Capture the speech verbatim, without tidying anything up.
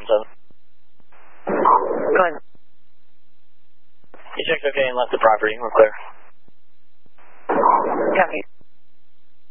seven. Go ahead. You checked okay and left the property. We're clear. Copy.